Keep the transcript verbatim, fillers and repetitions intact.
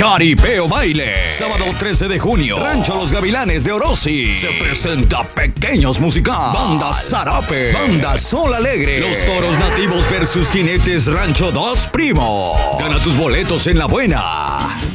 Jaripeo Baile. Sábado trece de junio. Rancho Los Gavilanes de Orosi. Se presenta Pequeños Musical. Banda Zarape. Banda Sol Alegre. Los Toros Nativos versus Jinetes Rancho Dos Primo. Gana tus boletos en La Buena.